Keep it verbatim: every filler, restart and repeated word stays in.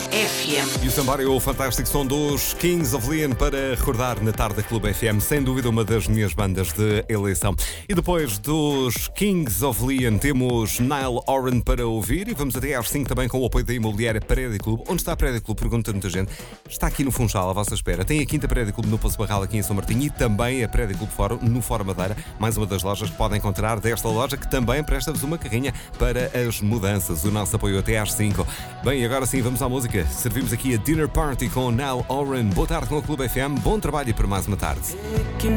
F M. E o também o fantástico som dos Kings of Leon para recordar na tarde da Clube F M, sem dúvida uma das minhas bandas de eleição. E depois dos Kings of Leon temos Niall Horan para ouvir e vamos até às cinco também com o apoio da imobiliária Prédio Clube. Onde está a Prédio Clube? Pergunta muita gente. Está aqui no Funchal, à vossa espera. Tem a quinta Prédio Clube no Poço Barral aqui em São Martinho e também a Prédio Clube Fórum no Fórum Madeira, mais uma das lojas que podem encontrar desta loja que também presta-vos uma carrinha para as mudanças. O nosso apoio até às cinco. Bem, agora sim vamos à música. Servimos aqui a Dinner Party com Niall Horan. Boa tarde com a Clube F M. Bom trabalho e para mais uma tarde.